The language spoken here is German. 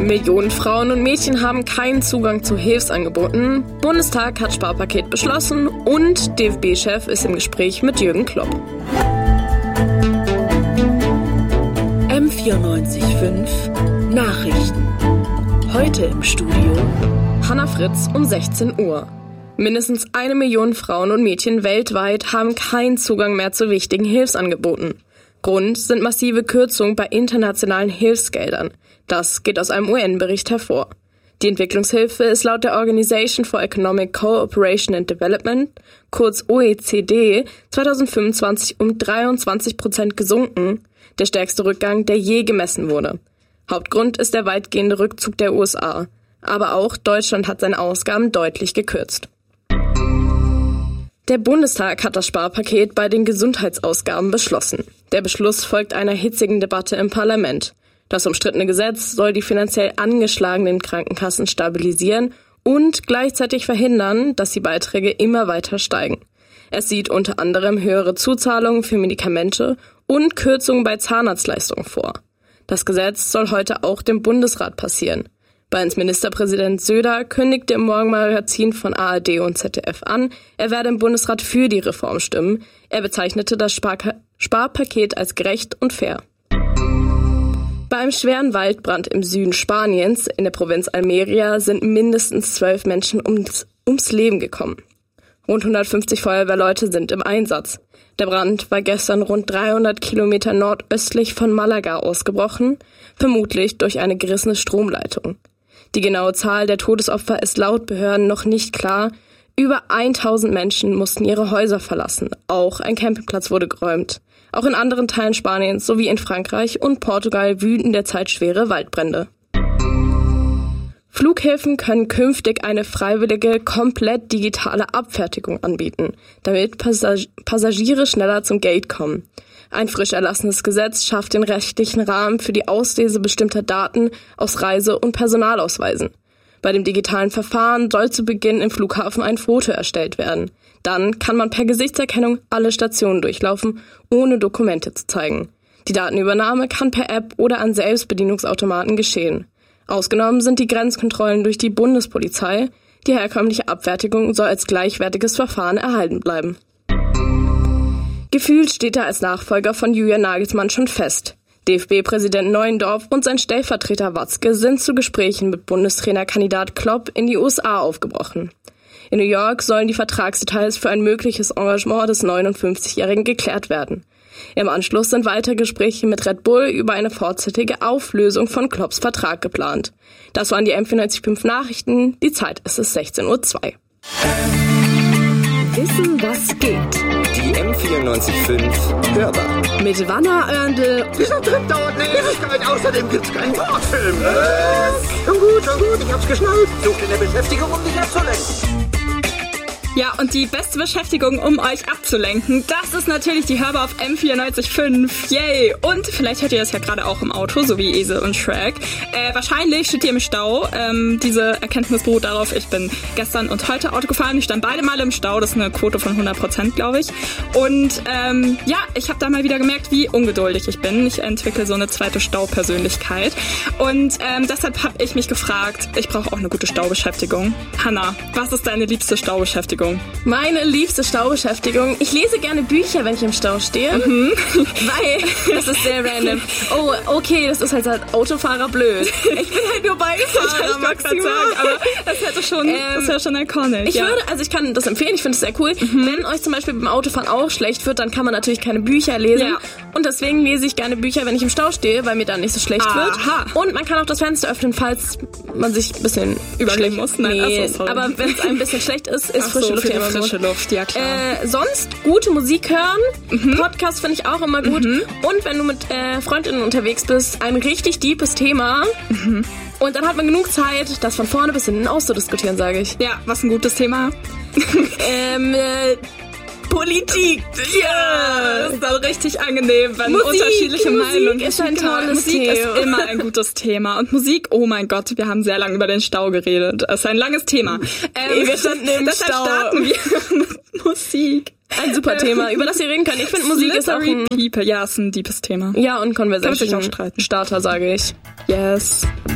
Millionen Frauen und Mädchen haben keinen Zugang zu Hilfsangeboten, Bundestag hat Sparpaket beschlossen und DFB-Chef ist im Gespräch mit Jürgen Klopp. M94.5 Nachrichten. Heute im Studio Hannah Fritz um 16 Uhr. Mindestens 1 Million Frauen und Mädchen weltweit haben keinen Zugang mehr zu wichtigen Hilfsangeboten. Grund sind massive Kürzungen bei internationalen Hilfsgeldern. Das geht aus einem UN-Bericht hervor. Die Entwicklungshilfe ist laut der Organization for Economic Cooperation and Development, kurz OECD, 2025 um 23% gesunken, der stärkste Rückgang, der je gemessen wurde. Hauptgrund ist der weitgehende Rückzug der USA. Aber auch Deutschland hat seine Ausgaben deutlich gekürzt. Der Bundestag hat das Sparpaket bei den Gesundheitsausgaben beschlossen. Der Beschluss folgt einer hitzigen Debatte im Parlament. Das umstrittene Gesetz soll die finanziell angeschlagenen Krankenkassen stabilisieren und gleichzeitig verhindern, dass die Beiträge immer weiter steigen. Es sieht unter anderem höhere Zuzahlungen für Medikamente und Kürzungen bei Zahnarztleistungen vor. Das Gesetz soll heute auch dem Bundesrat passieren. Bayerns Ministerpräsident Söder kündigte im Morgenmagazin von ARD und ZDF an, er werde im Bundesrat für die Reform stimmen. Er bezeichnete das Sparpaket als gerecht und fair. Bei einem schweren Waldbrand im Süden Spaniens, in der Provinz Almeria, sind mindestens 12 Menschen ums Leben gekommen. Rund 150 Feuerwehrleute sind im Einsatz. Der Brand war gestern rund 300 Kilometer nordöstlich von Malaga ausgebrochen, vermutlich durch eine gerissene Stromleitung. Die genaue Zahl der Todesopfer ist laut Behörden noch nicht klar. Über 1000 Menschen mussten ihre Häuser verlassen. Auch ein Campingplatz wurde geräumt. Auch in anderen Teilen Spaniens sowie in Frankreich und Portugal wüten derzeit schwere Waldbrände. Flughäfen können künftig eine freiwillige, komplett digitale Abfertigung anbieten, damit Passagiere schneller zum Gate kommen. Ein frisch erlassenes Gesetz schafft den rechtlichen Rahmen für die Auslese bestimmter Daten aus Reise- und Personalausweisen. Bei dem digitalen Verfahren soll zu Beginn im Flughafen ein Foto erstellt werden. Dann kann man per Gesichtserkennung alle Stationen durchlaufen, ohne Dokumente zu zeigen. Die Datenübernahme kann per App oder an Selbstbedienungsautomaten geschehen. Ausgenommen sind die Grenzkontrollen durch die Bundespolizei. Die herkömmliche Abfertigung soll als gleichwertiges Verfahren erhalten bleiben. Gefühlt steht er als Nachfolger von Julian Nagelsmann schon fest. DFB-Präsident Neuendorf und sein Stellvertreter Watzke sind zu Gesprächen mit Bundestrainerkandidat Klopp in die USA aufgebrochen. In New York sollen die Vertragsdetails für ein mögliches Engagement des 59-Jährigen geklärt werden. Im Anschluss sind weitere Gespräche mit Red Bull über eine vorzeitige Auflösung von Klopps Vertrag geplant. Das waren die M94.5 Nachrichten. Die Zeit ist es 16:02 Uhr. Wissen, was geht. Die M94.5 Hörbar. Mit Wanner Oerndl. Dieser Trip dauert eine Ewigkeit. Außerdem gibt's keinen Wortfilm. Schon gut, ich hab's geschnallt. Such dir eine Beschäftigung, um dich abzulenken. Ja, und die beste Beschäftigung, um euch abzulenken, das ist natürlich die Hörbar auf M94.5. Yay! Und vielleicht hört ihr das ja gerade auch im Auto, so wie Esel und Shrek. Wahrscheinlich steht ihr im Stau. Diese Erkenntnis beruht darauf, ich bin gestern und heute Auto gefahren. Ich stand beide Male im Stau. Das ist eine Quote von 100%, glaube ich. Und ich habe da mal wieder gemerkt, wie ungeduldig ich bin. Ich entwickle so eine zweite Staupersönlichkeit. Und deshalb habe ich mich gefragt, ich brauche auch eine gute Staubeschäftigung. Hannah, was ist deine liebste Staubeschäftigung? Meine liebste Staubeschäftigung. Ich lese gerne Bücher, wenn ich im Stau stehe. Weil, das ist sehr random. Oh, okay, das ist halt als Autofahrer blöd. Ich bin halt nur Beifahrer maximal. Aber das wäre schon iconic. Ich kann das empfehlen, ich finde es sehr cool. Wenn euch zum Beispiel beim Autofahren auch schlecht wird, dann kann man natürlich keine Bücher lesen. Ja. Und deswegen lese ich gerne Bücher, wenn ich im Stau stehe, weil mir dann nicht so schlecht wird. Und man kann auch das Fenster öffnen, falls man sich ein bisschen überlegen muss. Nee, aber wenn es ein bisschen schlecht ist, ist frische Luft, ja klar. Sonst gute Musik hören. Podcast finde ich auch immer gut. Und wenn du mit Freundinnen unterwegs bist, ein richtig deepes Thema. Und dann hat man genug Zeit, das von vorne bis hinten auszudiskutieren, sage ich. Ja, was ein gutes Thema? Politik. Ja, das ist dann richtig angenehm, wenn unterschiedliche Meinungen. Ist ein tolles Musik Thema. ist immer ein gutes Thema. Und Musik, oh mein Gott, wir haben sehr lange über den Stau geredet. Das ist ein langes Thema. Wir standen im deshalb Stau. starten wir mit Musik. Ein super Thema, über das wir reden können. Ich finde, Musik ist auch ein... People. Ja, ist ein deepes Thema. Ja, und Conversation. Kann man sich auch streiten. Starter, sage ich. Yes.